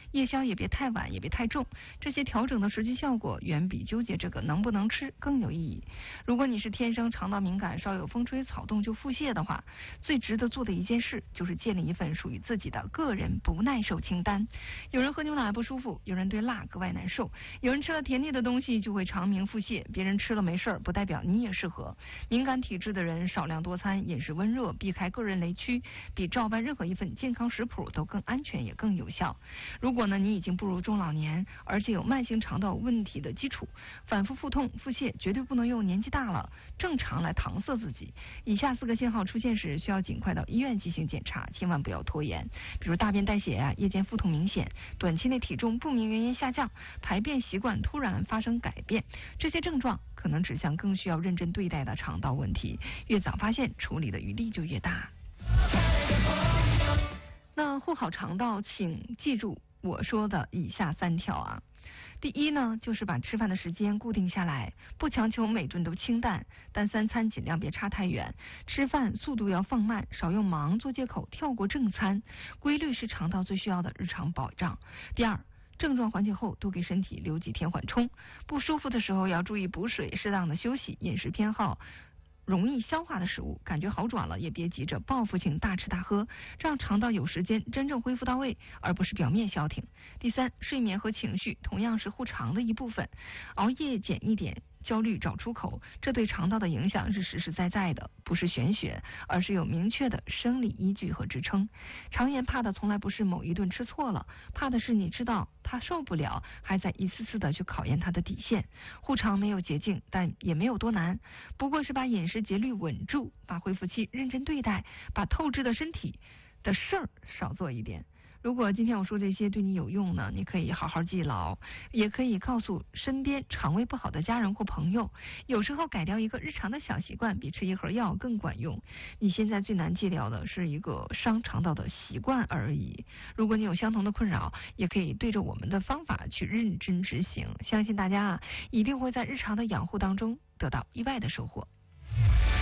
夜宵也别太晚，也别太重。这些调整的实际效果远比纠结这个能不能吃更有意义。如果你是天生肠道敏感，稍有风吹草动就腹泻的话，最值得做的一件事就是建立一份属于自己的个人不耐受清单。有人喝牛奶不舒服，有人对辣格外难受，有人吃了甜腻的东西就会肠鸣腹泻，别人吃了没事不代表你也适合。敏感体质的人少量多餐，饮食温热，避开个人雷区，比照搬任何一份健康食谱都更安全也更有效。如果呢你已经步入中老年，而且有慢性肠道问题的基础，反复腹痛腹泻绝对不能用年纪大了正常来搪塞自己。以下4个信号出现时，需要尽快到医院进行检查，千万不要拖延。比如大便带血夜间腹痛明显，短期内体重不明原因下降，排便习惯突然发生改变，这些症状可能指向更需要认真对待的肠道问题，越早发现，处理的余地就越大。那护好肠道，请记住我说的以下3条啊。第一呢，就是把吃饭的时间固定下来，不强求每顿都清淡，但3餐尽量别差太远，吃饭速度要放慢，少用忙做借口跳过正餐，规律是肠道最需要的日常保障。第二，症状缓解后多给身体留几天缓冲，不舒服的时候要注意补水，适当的休息，饮食偏好容易消化的食物，感觉好转了也别急着报复性大吃大喝，让肠道有时间真正恢复到位，而不是表面消停。第三，睡眠和情绪同样是护肠的一部分，熬夜减一点，焦虑找出口，这对肠道的影响是实实在在的，不是玄学，而是有明确的生理依据和支撑。肠炎怕的从来不是某一顿吃错了，怕的是你知道他受不了，还在一次次的去考验他的底线。护肠没有捷径，但也没有多难，不过是把饮食节律稳住，把恢复期认真对待，把透支的身体的事儿少做一点。如果今天我说这些对你有用呢，你可以好好记牢，也可以告诉身边肠胃不好的家人或朋友。有时候改掉一个日常的小习惯，比吃一盒药更管用。你现在最难戒掉的是一个伤肠道的习惯而已。如果你有相同的困扰，也可以对着我们的方法去认真执行，相信大家一定会在日常的养护当中得到意外的收获。